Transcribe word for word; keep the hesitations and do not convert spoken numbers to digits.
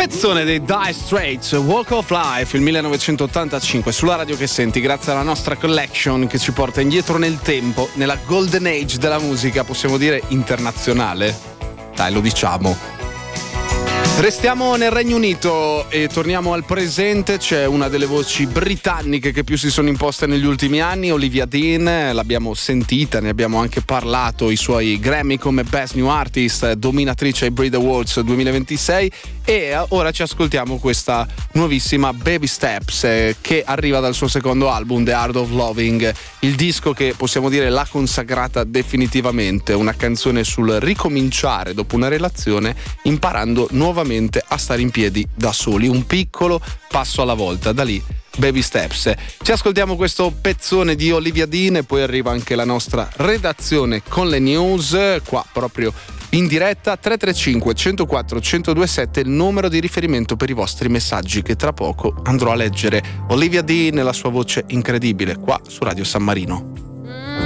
Pezzone dei Dire Straits, Walk of Life, il millenovecentottantacinque, sulla radio che senti, grazie alla nostra collection che ci porta indietro nel tempo, nella golden age della musica, possiamo dire internazionale. Dai, lo diciamo. Restiamo nel Regno Unito e torniamo al presente. C'è una delle voci britanniche che più si sono imposte negli ultimi anni, Olivia Dean. L'abbiamo sentita, ne abbiamo anche parlato, i suoi Grammy come Best New Artist, dominatrice ai Brit Awards duemilaventisei, e ora ci ascoltiamo questa nuovissima Baby Steps eh, che arriva dal suo secondo album, The Art of Loving, il disco che possiamo dire l'ha consacrata definitivamente, una canzone sul ricominciare dopo una relazione, imparando nuovamente a stare in piedi da soli, un piccolo passo alla volta, da lì Baby Steps. Ci ascoltiamo questo pezzone di Olivia Dean e poi arriva anche la nostra redazione con le news, qua proprio in diretta. Tre tre cinque, uno zero quattro, uno zero due sette, il numero di riferimento per i vostri messaggi che tra poco andrò a leggere. Olivia Dean e la sua voce incredibile qua su Radio San Marino.